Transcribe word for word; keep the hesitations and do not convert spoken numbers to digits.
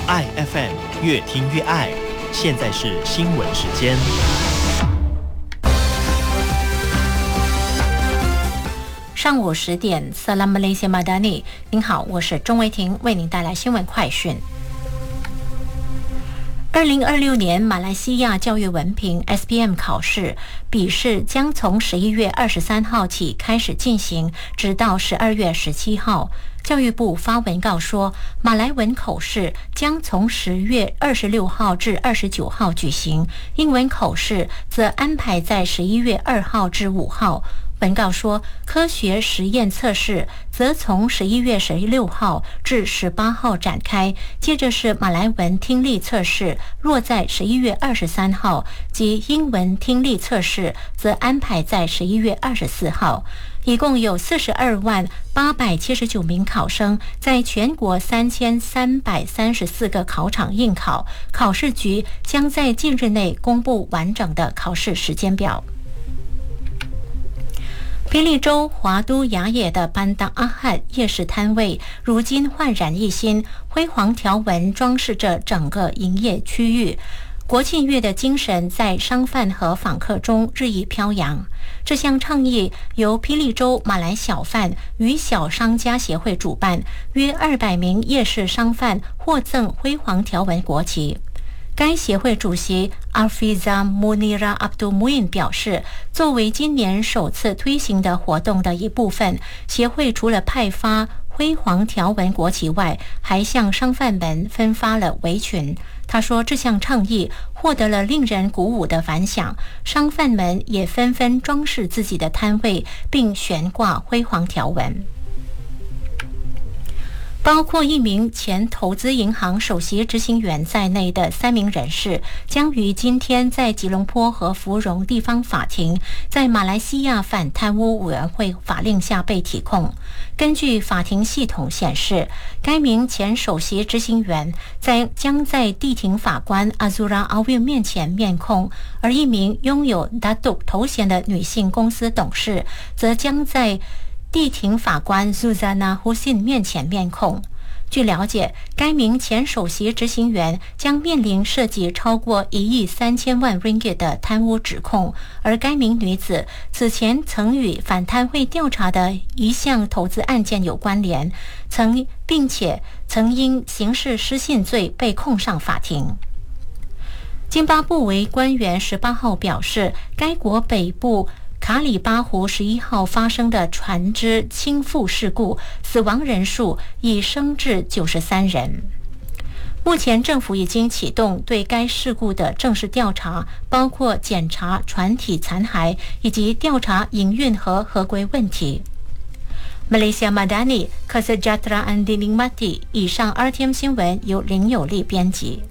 爱 F M， 越听越爱。现在是新闻时间。 上午十点 Salam Malaysia Madani， 您好，我是钟维婷，为您带来新闻快讯。二零二六年马来西亚教育文凭 S P M 考试笔试将从十一月二十三号起开始进行，直到十二月十七号。教育部发文告说，马来文口试将从十月二十六号至二十九号举行，英文口试则安排在十一月二号至五号。文告说，科学实验测试则从十一月十六号至十八号展开，接着是马来文听力测试，落在十一月二十三号，及英文听力测试则安排在十一月二十四号。一共有四十二万八百七十九名考生在全国三千三百三十四个考场应考，考试局将在近日内公布完整的考试时间表。霹雳州华都雅野的班达阿汉夜市摊位如今焕然一新，辉煌条纹装饰着整个营业区域。国庆月的精神在商贩和访客中日益飘扬。这项倡议由霹雳州马来小贩与小商家协会主办，约二百名夜市商贩获赠辉煌条纹国旗。该协会主席 Afiza Munira Abdul Muin 表示，作为今年首次推行的活动的一部分，协会除了派发辉煌条纹国旗外，还向商贩们分发了围裙。他说，这项倡议获得了令人鼓舞的反响，商贩们也纷纷装饰自己的摊位，并悬挂辉煌条纹。包括一名前投资银行首席执行员在内的三名人士将于今天在吉隆坡和芙蓉地方法庭在马来西亚反贪污委员会法令下被提控。根据法庭系统显示，该名前首席执行员在将在地庭法官 Azura Awil 面前面控，而一名拥有 Datuk 头衔的女性公司董事则将在地庭法官 Zuzana Husin 面前面控。据了解，该名前首席执行员将面临涉及超过一亿三千万 ringgit 的贪污指控，而该名女子此前曾与反贪会调查的一项投资案件有关联，曾并且曾因刑事失信罪被控上法庭。津巴布韦官员十八号表示，该国北部卡里巴湖十一号发生的船只倾覆事故，死亡人数已升至九十三人。目前政府已经启动对该事故的正式调查，包括检查船体残骸以及调查营运和合规问题。Malaysia Madani, Kesejahteraan Dinikmati。以上 R T M 新闻由林有利编辑。